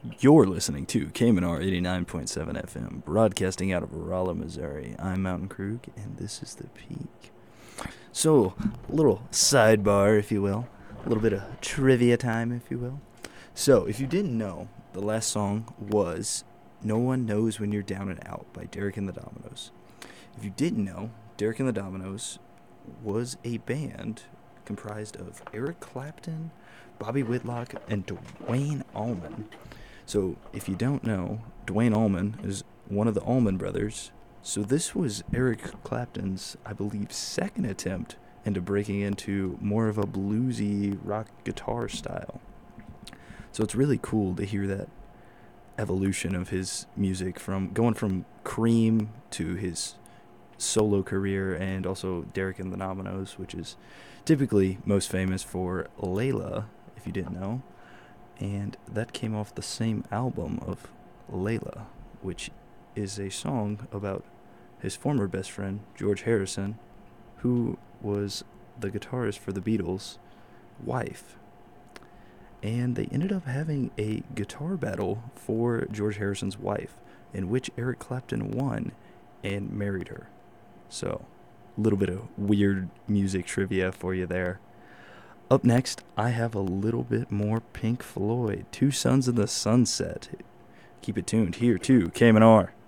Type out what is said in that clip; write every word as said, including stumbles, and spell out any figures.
You're listening to K M N R eighty-nine point seven F M, broadcasting out of Rolla, Missouri. I'm Mountain Krug, and this is The Peak. So, a little sidebar, if you will. A little bit of trivia time, if you will. So, if you didn't know, the last song was No One Knows When You're Down and Out by Derek and the Dominos. If you didn't know, Derek and the Dominos was a band comprised of Eric Clapton, Bobby Whitlock, and Duane Allman. So, if you don't know, Duane Allman is one of the Allman Brothers. So this was Eric Clapton's, I believe, second attempt into breaking into more of a bluesy rock guitar style. So it's really cool to hear that evolution of his music, from going from Cream to his solo career, and also Derek and the Dominos, which is typically most famous for Layla, if you didn't know. And that came off the same album of Layla, which is a song about his former best friend, George Harrison, who was the guitarist for the Beatles' wife. And they ended up having a guitar battle for George Harrison's wife, in which Eric Clapton won and married her. So, a little bit of weird music trivia for you there. Up next, I have a little bit more Pink Floyd, Two Sons of the Sunset. Keep it tuned here to K M N R